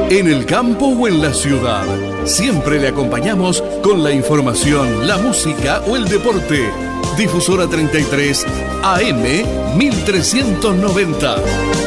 En el campo o en la ciudad, siempre le acompañamos con la información, la música o el deporte. Difusora 33 AM 1390.